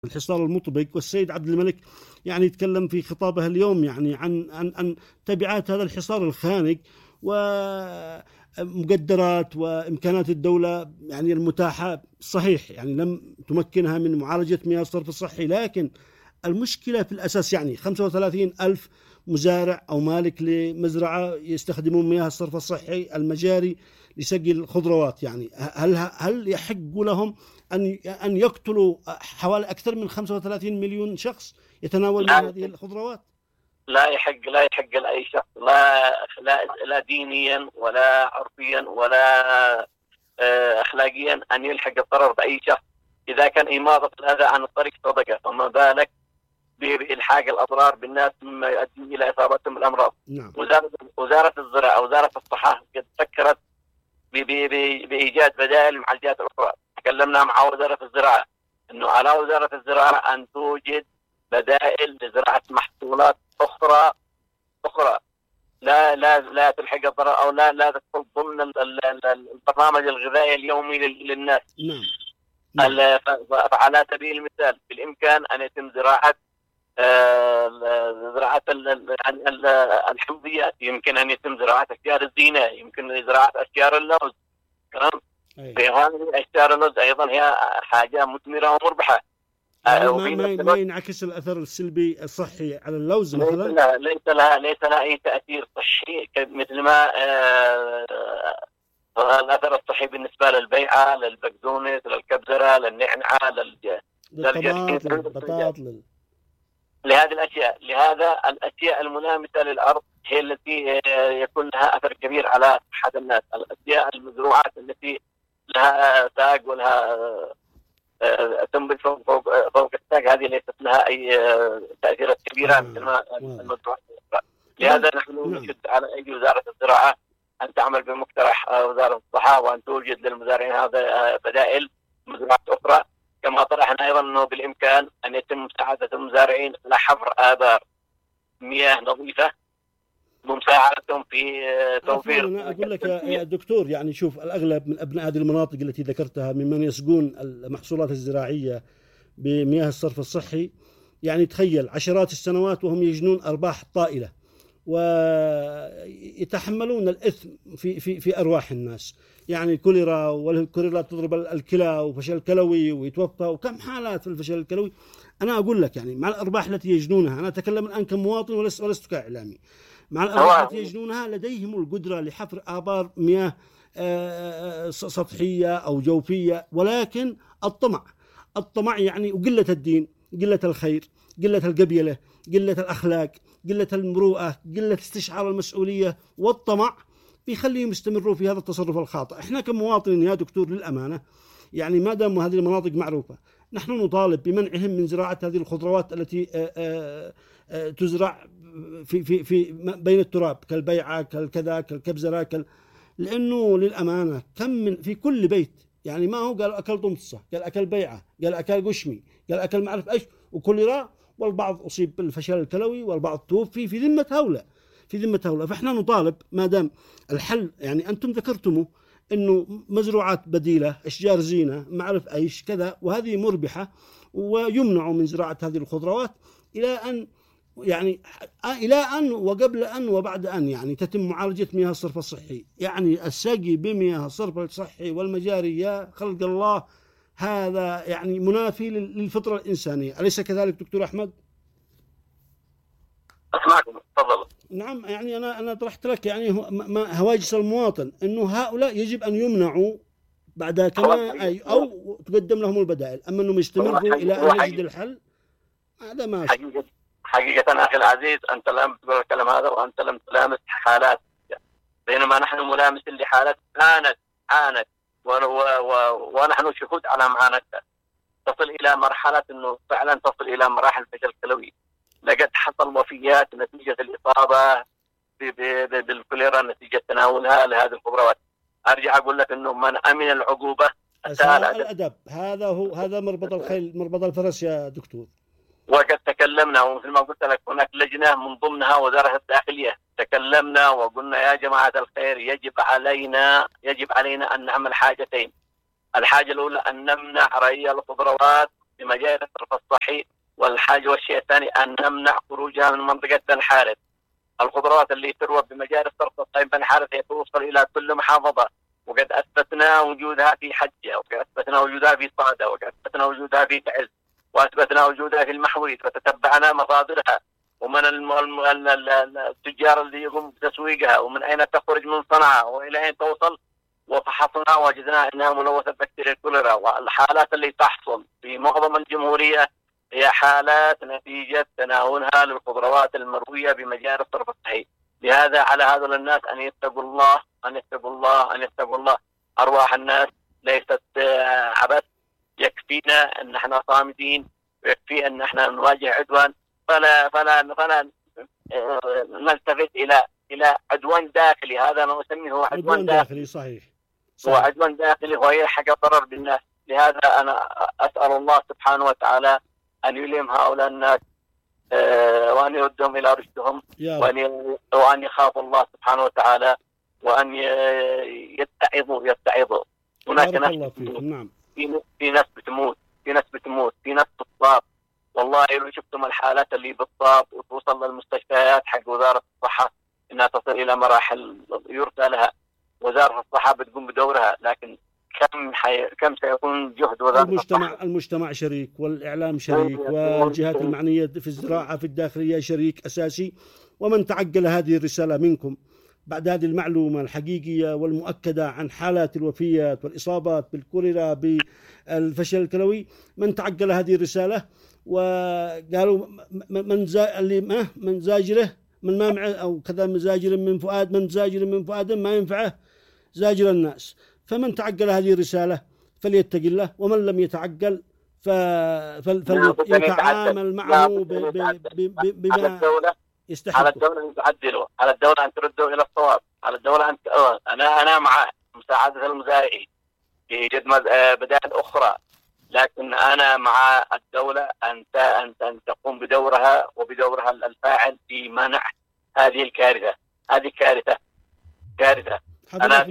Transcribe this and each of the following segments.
الحصار المطبق. والسيد عبد الملك يعني يتكلم في خطابه اليوم يعني عن تبعات هذا الحصار الخانق ومقدرات وإمكانات الدولة يعني المتاحة. صحيح يعني لم تمكنها من معالجة مياه الصرف الصحي، لكن المشكلة في الأساس يعني 35 ألف مزارع أو مالك لمزرعة يستخدمون مياه الصرف الصحي المجاري لسقي الخضروات. يعني هل يحق لهم أن يقتلوا حوالي أكثر من 35 مليون شخص يتناول من هذه الخضروات؟ لا يحق لأي شخص، لا دينيا ولا عرفيا ولا أخلاقيا أن يلحق الضرر بأي شخص. إذا كان إماطة الأذى عن الطريق صدقة، فما بالك بإلحاق الأضرار بالناس مما يؤدي إلى إصابتهم بالأمراض. نعم. وزارة الزراعة وزارة الصحة قد فكرت بإيجاد بدائل المعالجات الأخرى. تكلمنا مع وزارة الزراعة أنه على وزارة الزراعة أن توجد بدائل لزراعة محصولات أخرى لا تلحق الضرر أو لا تدخل ضمن البرنامج الغذائي اليومي للناس. نعم. فعلى سبيل المثال بالإمكان أن يتم زراعة الحمضيات، يمكن أن يتم زراعة أشجار الزينة، يمكن زراعة أشجار اللوز. في هذه أشجار اللوز أيضا هي حاجة مثمرة ومربحة. ما ينعكس الأثر السلبي الصحي على اللوز مثلا؟ ليس لها أي تأثير صحي مثل ما الأثر الصحي بالنسبة للبيعة، للبقدونس، للكبزرة، للنعناع، للبطاط، لهذه الأشياء. لهذا الأشياء الملامسة للأرض هي التي يكون لها أثر كبير على صحة الناس. الأشياء المزروعات التي لها ساق ولها تنبت فوق الساق، هذه ليست لها أي تأثيرات كبيرة مثل ما المزروعات الأخرى. لهذا نحن نشد على أي وزارة الزراعة أن تعمل بمقترح وزارة الصحة وأن توجد للمزارعين هذا بدائل مزروعات أخرى. كما طرحنا أيضا أنه بالإمكان أن يتم مساعدة المزارعين على حفر آبار مياه نظيفة بمساعدتهم في توفير. أنا أقول لك يا دكتور، يعني شوف الأغلب من أبناء هذه المناطق التي ذكرتها ممن يسقون المحصولات الزراعية بمياه الصرف الصحي، يعني تخيل عشرات السنوات وهم يجنون أرباح طائلة ويتحملون الإثم في أرواح الناس. يعني كوليرا، والكوليرا تضرب الكلى وفشل كلوي ويتوفى، وكم حالات في الفشل الكلوي. أنا أقول لك يعني مع الأرباح التي يجنونها، أنا أتكلم الآن كمواطن ولست كإعلامي، مع الأرباح التي يجنونها لديهم القدرة لحفر آبار مياه سطحية أو جوفية. ولكن الطمع يعني، وقلة الدين، قلة الخير، قلة القبيلة، قلة الأخلاق، قلة المروءة، قلة استشعار المسؤولية والطمع بيخليهم يستمروا في هذا التصرف الخاطئ. احنا كمواطنين يا دكتور للأمانة يعني ما دام هذه المناطق معروفة، نحن نطالب بمنعهم من زراعة هذه الخضروات التي تزرع في بين التراب كالبيعة كالكذا كالكبزرة لأنه للأمانة كم من في كل بيت، يعني ما هو قال أكل طمطسة، قال أكل بيعة، قال أكل قشمي، قال أكل معرف إيش وكوليرا، والبعض أصيب بالفشل الكلوي والبعض توفي في ذمة هؤلاء. فإحنا نطالب ما دام الحل يعني أنتم ذكرتموا إنه مزروعات بديلة، أشجار زينة، معرف إيش كذا، وهذه مربحة ويمنعوا من زراعة هذه الخضروات إلى أن وقبل أن وبعد أن يعني تتم معالجة مياه الصرف الصحي. يعني السقي بمياه الصرف الصحي والمجاري يا خلق الله هذا يعني منافي للفطرة الإنسانية، أليس كذلك دكتور أحمد؟ أسمعكم، تفضل. نعم، يعني أنا طرحت لك يعني هواجس المواطن إنه هؤلاء يجب أن يمنعوا بعد كما أو تقدم لهم البدائل، أما إنهم يستمروا إلى أن نجد الحل هذا ما حقيقة أخي العزيز، أنت لم تقول الكلام هذا وأنت لم تلامس حالات، بينما نحن ملامس لحالات عانت ونحن شهود على معاناتها، تصل إلى مرحلة أنه فعلا تصل إلى مراحل فشل كلوي. لقد حصل وفيات نتيجة الإصابة بالكوليرا نتيجة تناولها لهذه الخضروات. أرجع أقول لك أنه من أمن العقوبة أساء الأدب. هذا مربط الخيل مربط الفرس يا دكتور. وقد تكلمنا ومثل ما قلت لك هناك لجنة من ضمنها وزارة الداخلية، تكلمنا وقلنا يا جماعة الخير يجب علينا أن نعمل حاجتين. الحاجة الأولى أن نمنع ري الخضروات بمجاري الصرف الصحي. والشيء الثاني أن نمنع خروجها من منطقة بني الحارث. الخضروات اللي تروى بمجاري الصرف الصحي بني الحارث هي توصل إلى كل محافظة، وقد أثبتنا وجودها في حجة، وقد أثبتنا وجودها في صعدة، وقد أثبتنا وجودها في تعز، وأثبتنا وجودها في المحوريت، فتتبعنا مصادرها ومن التجار اللي يقوم بتسويقها ومن أين تخرج من صنعاء وإلى أين توصل، وفحصنا وجدنا أنها ملوثة بكتيريا الكوليرا. والحالات اللي تحصل في معظم الجمهورية هي حالات نتيجة تناولها للخضروات المروية بمجاري الصرف الصحي. لهذا على هذول الناس أن يتقوا الله، أن يتقوا الله، أن يتقوا الله. أرواح الناس ليست عبث، يكفينا أن احنا صامدين، ويكفي أن احنا نواجه عدوان. فلا نلتفت إلى عدوان داخلي. هذا ما أسميه عدوان داخلي. صحيح. هو عدوان داخلي ويلحق الضرر بالناس. لهذا أنا أسأل الله سبحانه وتعالى أن يلهم هؤلاء الناس وأن يردهم إلى رشدهم، وأن يخافوا الله سبحانه وتعالى، وأن يتعظوا. هناك ناس نعم. في ناس بتموت، في ناس تصاب. والله لو شفتم الحالات اللي بتصاب وتوصل للمستشفيات حق وزارة الصحة إنها تصل إلى مراحل يرثى لها. وزارة الصحة بتقوم بدورها، لكن كم سيكون جهد وزارة الصحة؟ المجتمع شريك، والإعلام شريك، والجهات المعنية في الزراعة في الداخلية شريك أساسي. ومن تعجل هذه الرسالة منكم بعد هذه المعلومة الحقيقية والمؤكدة عن حالات الوفيات والإصابات بالكوليرا بالفشل الكلوي، من تعجل هذه الرسالة وقالوا من زاجره من مامعه أو كذا، من زاجر من فؤاد ما ينفعه زاجر الناس. فمن تعجل هذه الرسالة فليتق الله، ومن لم يتعجل فليتعامل معه بما يستحق. على الدولة أن تعدله، على الدولة أن ترده إلى الصواب، على الدولة أن أنا مع مساعدة المزارعين في إيجاد بدائل أخرى، لكن أنا مع الدولة أن تقوم بدورها وبدورها الفاعل في منع هذه الكارثة. هذه كارثة. أنا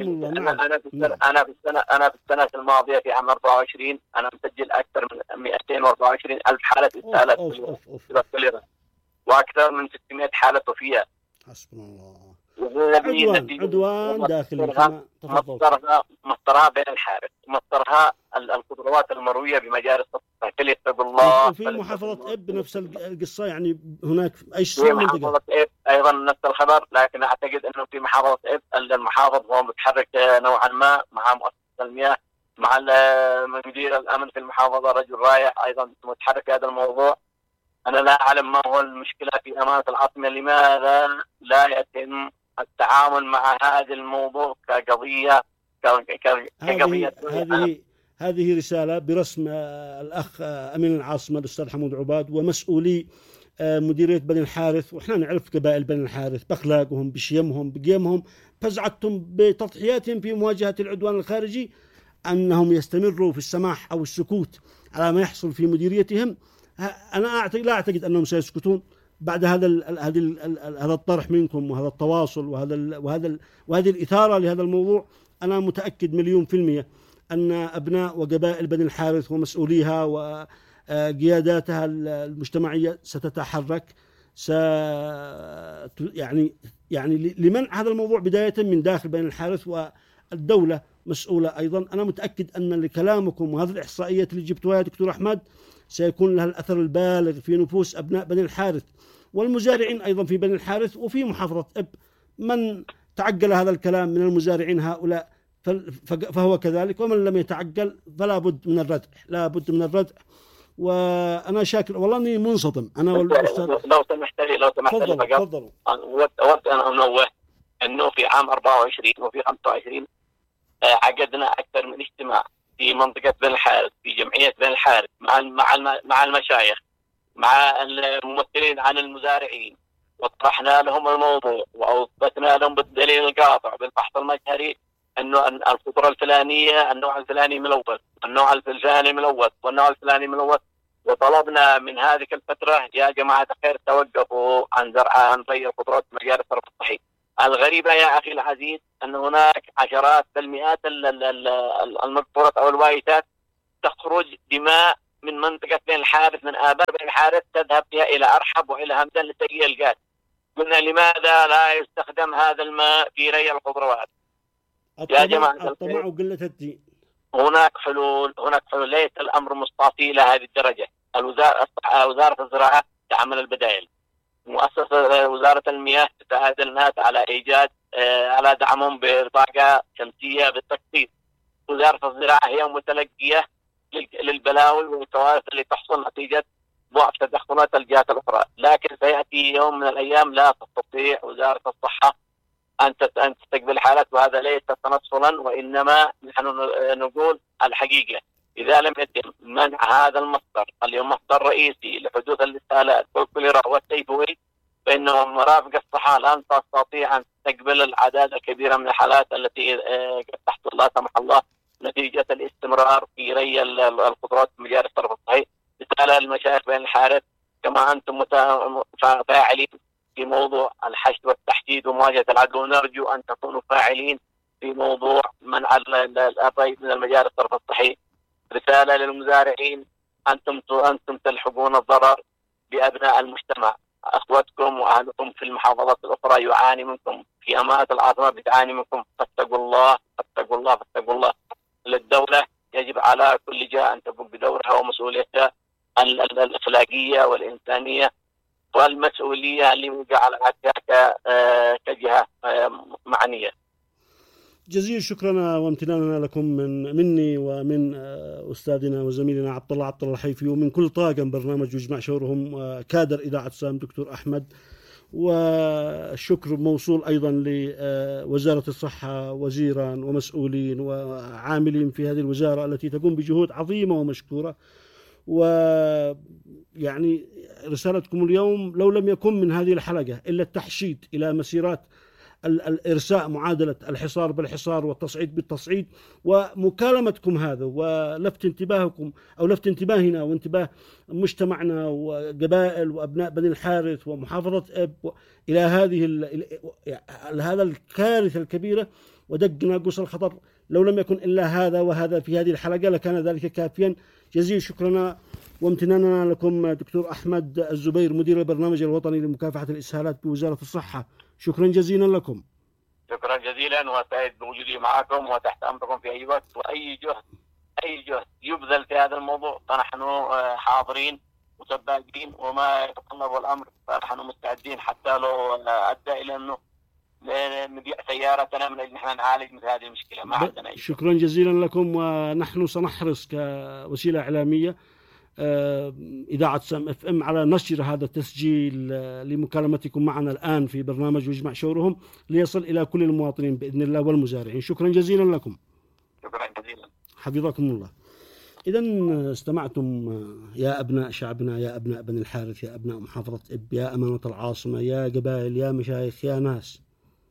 في السنة الماضية في عام 24 أنا مسجل أكثر من 224 ألف حالة إسهالات كوليرا، وأكثر من 600 حالة وفية. حسبنا الله. عدوان داخلي كما تفضلت. مصدرها بين الحارث، مصدرها الخضروات المروية بمجاري الصرف الصحي. فليتقوا الله. وفي محافظة إب نفس القصة، يعني هناك في محافظة إب أيضا نفس الخبر، لكن أعتقد أنه في محافظة إب المحافظ هو متحرك نوعا ما مع مؤسسة المياه، مع مدير الأمن في المحافظة رجل رائع أيضا متحرك هذا الموضوع. أنا لا أعلم ما هو المشكلة في أمانة العاصمة، لماذا لا يتم التعامل مع هذا الموضوع كقضية هذه رسالة برسم الأخ أمين العاصمة الأستاذ حمود عباد ومسؤولي مديرية بني الحارث. وإحنا نعرف قبائل بني الحارث بأخلاقهم، بشيمهم، بقيمهم، فزعتهم بتضحياتهم في مواجهة العدوان الخارجي، أنهم يستمروا في السماح أو السكوت على ما يحصل في مديريتهم. أنا لا أعتقد أنهم سيسكتون بعد هذا الطرح منكم، وهذا التواصل، وهذه الإثارة لهذا الموضوع. أنا متأكد 100% أن أبناء وقبائل بني الحارث ومسؤوليها وقياداتها المجتمعية ستتحرك يعني لمنع هذا الموضوع بداية من داخل بني الحارث، والدولة مسؤولة أيضا. أنا متأكد أن لكلامكم وهذه الإحصائيات اللي جبتوها يا دكتور أحمد سيكون لها الأثر البالغ في نفوس أبناء بني الحارث والمزارعين أيضا في بني الحارث وفي محافظة إب. من تعجل هذا الكلام من المزارعين هؤلاء فهو كذلك، ومن لم يتعجل فلا بد من الردع، لا بد من الردع. وأنا شاكر والله أني منصدم أنا والأستاذ. لو سمحت لي تفضلوا. أود أن أنوه أنه في عام 24 وفي 25 عقدنا أكثر من اجتماع في منطقة بني الحارث، في جمعية بني الحارث، مع المشايخ، مع الممثلين عن المزارعين، وطرحنا لهم الموضوع وأثبتنا لهم بالدليل القاطع بالبحث المجهري أنه الخضرة الفلانية النوع الفلاني ملوث، النوع الفلاني ملوث، والنوع الفلاني ملوث. وطلبنا من هذه الفترة يا جماعة الخير توقفوا عن ري الخضروات بمجاري الصرف الصحي. الغريبة يا أخي العزيز أن هناك عشرات بل مئات المقطورات أو الوايتات تخرج دماء من منطقة بين الحارث، من آبار بين الحارث، تذهب بها إلى أرحب وإلى همدان لتجهيز الغاز. قلنا لماذا لا يستخدم هذا الماء في ري الخضروات؟ يا جماعة الطمع وقلة الدين. هناك حلول، ليس الأمر مستطيل إلى هذه الدرجة. وزارة الزراعة تعمل البدائل، مؤسسة وزارة المياه تساعد الناس على إيجاد على دعمهم بطاقة شمسية بالتخصيص. وزارة الزراعة هي متلقية للبلاوي والكوارث اللي تحصل نتيجة ضعف تدخلات الجهات الأخرى. لكن سيأتي يوم من الأيام لا تستطيع وزارة الصحة أن تستقبل حالات، وهذا ليس تنصلا، وإنما نحن نقول الحقيقة. إذا لم يتم منع هذا المصدر اليوم، مصدر رئيسي لحدوث الإسهالات والكوليرا والتيفويد، فإن مرافق الصحة لن تستطيع أن تستقبل الأعداد الكبيرة من الحالات التي قد تحصل لا سمح الله نتيجة الاستمرار في ري الخضروات في مجال الصرف الصحي. رسالة للمشايخ بين الحارث، كما أنتم فاعلين في موضوع الحشد والتحديد ومواجهة العدو، نرجو أن تكونوا فاعلين في موضوع منع الري من المجال الصرف الصحي. رسالة للمزارعين، أنتم تلحقون الضرر بأبناء المجتمع. أخوتكم وأهلكم في المحافظات الأخرى يعاني منكم، في أمانة العاصمة بتعاني منكم، فاتقوا الله فاتقوا الله فاتقوا الله. للدولة يجب على كل جهة أن تقوم بدورها ومسؤوليتها الأخلاقية والإنسانية والمسؤولية اللي وقع على عاتقها كجهة معنية. جزيل شكرنا وامتناننا لكم مني ومن أستاذنا وزميلنا عبد الله الحيفي، ومن كل طاقم برنامج واجمع شورهم كادر إذاعة سام دكتور أحمد. والشكر موصول أيضا لوزارة الصحة، وزيرا ومسؤولين وعاملين في هذه الوزارة التي تقوم بجهود عظيمة ومشكورة. ويعني رسالتكم اليوم لو لم يكن من هذه الحلقة إلا التحشيد إلى مسيرات الإرساء معادلة الحصار بالحصار والتصعيد بالتصعيد، ومكالمتكم هذا ولفت انتباهكم أو لفت انتباهنا وانتباه مجتمعنا وقبائل وأبناء بني الحارث ومحافظة إب إلى هذا الكارثة الكبيرة ودق ناقوس الخطر. لو لم يكن إلا هذا وهذا في هذه الحلقة لكان ذلك كافيا. جزيل شكرنا وامتناننا لكم دكتور أحمد الزبير، مدير البرنامج الوطني لمكافحة الإسهالات بوزارة الصحة. شكرا جزيلا لكم. شكرا جزيلا، وسعيد بوجودي معكم وتحت أمركم في أي وقت، وأي جهد يبذل في هذا الموضوع فنحن حاضرين وسباقين، وما يتطلب الأمر فنحن مستعدين حتى لو أدى إلى أنه نبيع سيارتنا من أجل نحن نعالج مثل هذه المشكلة. ما عندنا. شكرا جزيلا لكم، ونحن سنحرص كوسيلة إعلامية إذاعة سام اف ام على نشر هذا التسجيل لمكالمتكم معنا الآن في برنامج واجمع شورهم ليصل إلى كل المواطنين بإذن الله والمزارعين. شكرا جزيلا لكم. شكرا جزيلا، حفظكم الله. إذن استمعتم يا أبناء شعبنا، يا أبناء بني الحارث، يا أبناء محافظة إب، يا أمانة العاصمة، يا قبائل، يا مشايخ، يا ناس.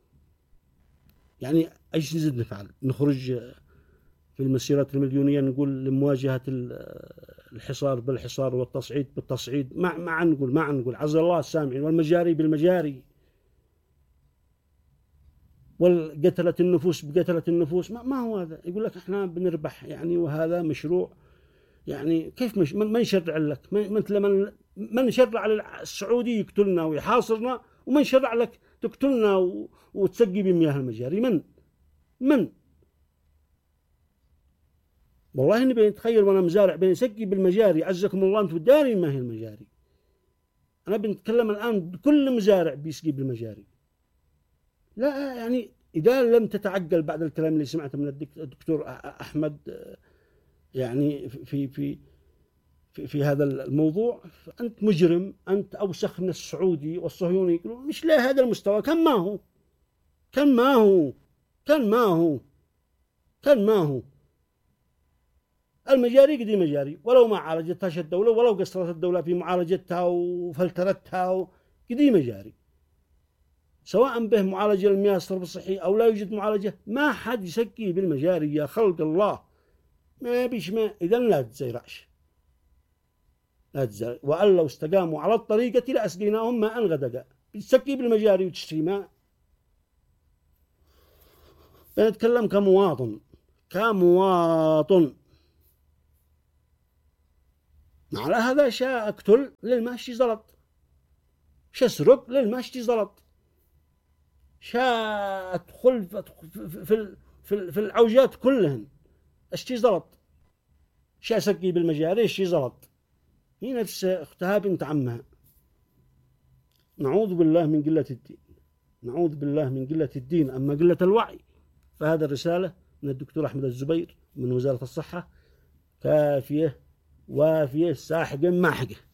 يعني أيش نزيد نفعل؟ نخرج في المسيرات المليونية نقول لمواجهة الحصار بالحصار والتصعيد بالتصعيد؟ ما نقول عز الله السامعين، والمجاري بالمجاري، والقتلة النفوس بقتلة النفوس. ما هو هذا؟ يقول لك احنا بنربح يعني، وهذا مشروع يعني. كيف من شرع لك؟ من شرع السعودي يقتلنا ويحاصرنا، ومن شرع لك تقتلنا وتسقي بمياه المجاري؟ من والله اني بنتخيل وانا مزارع بنسقي بالمجاري، عزكم الله انتم دارين ما هي المجاري. انا بنتكلم الان بكل مزارع بيسقي بالمجاري. لا يعني اذا لم تتعقل بعد الكلام اللي سمعته من الدكتور احمد يعني في هذا الموضوع، فانت مجرم، انت اوسخ من السعودي والصهيوني. يقولون مش لهذا المستوى. كان ما هو المجاري قدي مجاري، ولو ما عالجتهاش الدولة، ولو قصرت الدولة في معالجتها وفلترتها قدي مجاري، سواء به معالجة للمياه الصرف الصحي أو لا يوجد معالجة. ما حد يسقي بالمجاري يا خلق الله. ما بيش ما إذن لا تزرعش، وأن لو استقاموا على الطريقة لأسقيناهم ماء غدقا. بتسقي بالمجاري وتشتري ماء. بنتكلم كمواطن. على هذا شا أقتل للماشي زلط، شا أسرق للماشي زلط، شا أدخل في العوجات كلهن أشتي زلط، شا أسقي بالمجاري أشتي زلط. هي نفس أختها بنت عمها. نعوذ بالله من قلة الدين، نعوذ بالله من قلة الدين. أما قلة الوعي فهذا الرسالة من الدكتور أحمد الزبير من وزارة الصحة كافية وافية ساحقا ماحقة.